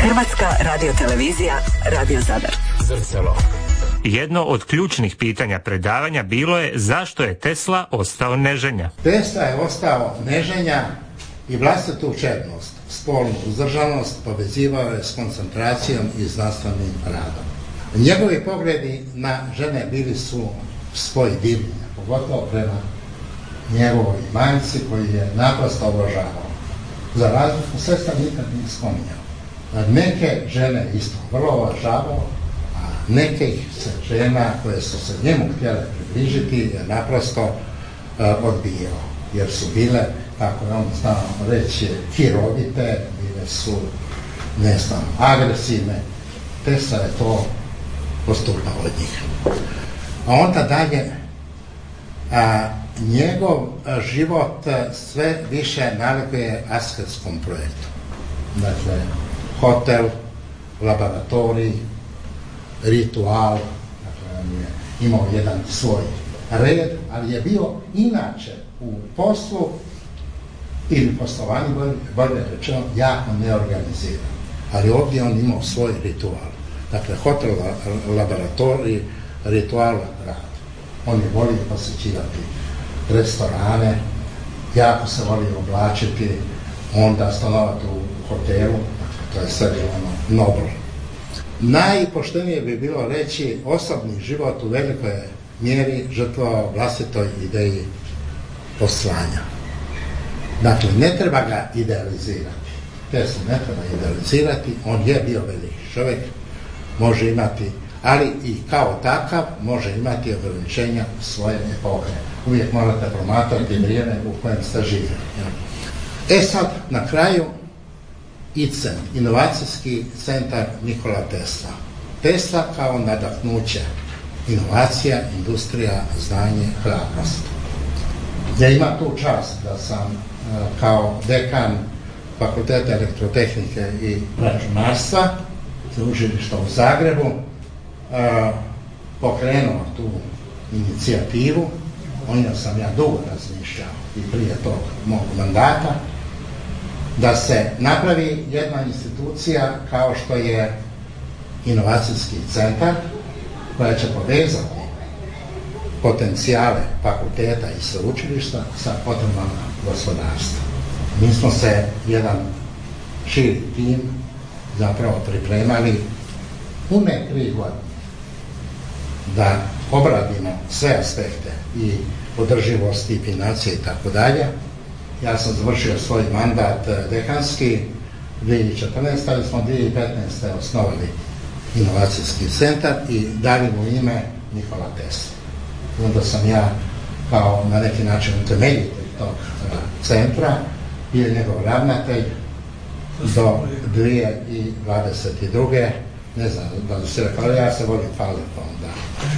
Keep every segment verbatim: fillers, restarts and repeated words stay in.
Hrvatska radiotelevizija, Radio Zadar. Zrcalo. Jedno od ključnih pitanja predavanja bilo je zašto je Tesla ostao neženja. Tesla je ostao neženja i vlastitu čednost, spolnu uzdržanost povezivao je s koncentracijom i znanstvenim radom. Njegovi pogledi na žene bili su spoj divljenja, pogotovo prema njegovoj majci koji je naprosto obožavao. Za razliku sestra nikad nije spominjao. Neke žene isto vrlo obožavao, a neke se žena koje su se njemu htjele približiti je naprosto uh, odbijao. Jer su bile, kako je on znao reći, hirovite, bile su, ne znam, agresivne. Tesla je to postupao od njih. A onda dalje, a, njegov život sve više nalikuje asketskom projektu. Dakle, hotel, laboratorij, ritual, dakle, on je imao jedan svoj red, ali je bio inače u poslu ili poslovanju, bolje rečeno, jako neorganiziran. Ali ovdje on imao svoj ritual. Dakle, hotel, laboratorij, ritual, rad. On je volio posjećivati restorane, jako se volio oblačiti, onda stanovati u hotelu, dakle, to je sve bilo ono noblo. Najpoštenije bi bilo reći osobni život u velikoj mjeri žrtvovao vlastitoj ideji poslanja. Dakle, ne treba ga idealizirati. Tesla ne treba idealizirati, on je bio veliki čovjek, može imati, ali i kao takav može imati ograničenja svoje epohe. Uvijek morate promatrati vrijeme u kojem ste živjeli. E sad, na kraju, I C E N, inovacijski centar Nikola Tesla. Tesla kao nadahnuće, inovacija, industrija, znanje, hrabrost. Ja imam tu čast da sam kao dekan Fakulteta elektrotehnike i računarstva sveučilišta u Zagrebu pokrenuo tu inicijativu. O njoj sam ja dugo razmišljao i prije tog mog mandata, da se napravi jedna institucija kao što je inovacijski centar koja će povezati potencijale fakulteta i sveučilišta sa potrebama gospodarstva. Mi smo se jedan širi tim zapravo pripremali pune tri godine da obradimo sve aspekte i održivosti, financije i tako dalje. Ja sam završio svoj mandat dekanski dvije tisuće četrnaeste. ali smo dvije tisuće petnaeste. osnovali inovacijski centar i dali mu ime Nikola Tesla. Onda sam ja kao na neki način utemeljitelj tog centra bio njegov ravnatelj do dvije tisuće dvadeset druge. Ne znam da li se rekao, ali ja se volim hvaliti onda.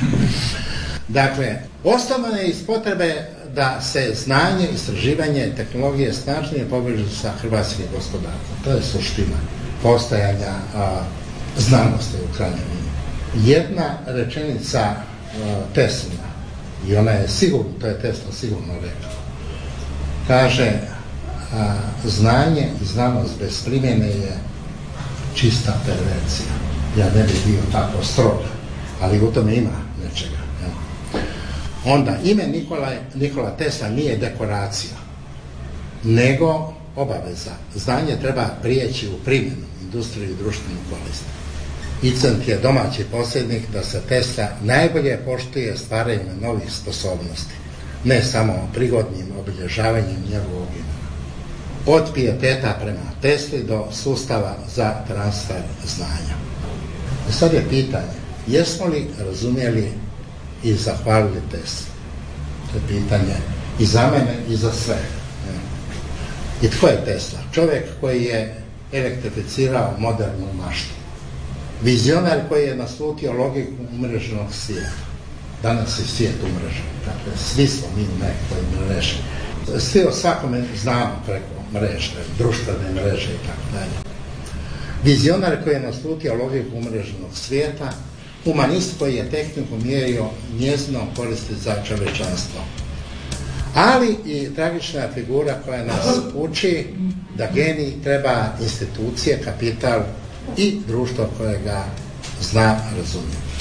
Dakle, osnovno je iz potrebe da se znanje, istraživanje, tehnologije snažnije povežu sa hrvatskim gospodarstvom. To je suština postojanja a, znanosti u krajnjoj liniji. Jedna rečenica a, Teslina, i ona je sigurno, to je Tesla sigurno rekao, kaže a, znanje i znanost bez primjene je čista perverzija. Ja ne bih bio tako strog, ali u tome ima nečega. Ja. Onda, ime Nikola, Nikola Tesla nije dekoracija, nego obaveza. Znanje treba prijeći u primjenu, industriju i društvenu korist. I C E N je domaći posrednik da se Tesla najbolje poštuje stvaranjem novih sposobnosti, ne samo prigodnim obilježavanjem njegovog imena. Od pijeteta prema Tesli do sustava za transfer znanja. I sad je pitanje, jesmo li razumjeli i zahvalili Tesli? To je pitanje i za mene i za sve. I tko je Tesla? Čovjek koji je elektrificirao modernu maštu. Vizionar koji je naslutio logiku umreženog svijeta. Danas je svijet umrežen. Dakle, svi smo mi u nekoj mreži. Svi o svakome znamo preko mreže, društvene mreže i tako dalje. Vizionar koji je naslutio logiku umreženog svijeta, humanist koji je tehniku mjerio njezino koristi za čovječanstvo. Ali i tragična figura koja nas uči da genij treba institucije, kapital i društvo koje ga zna, razumije.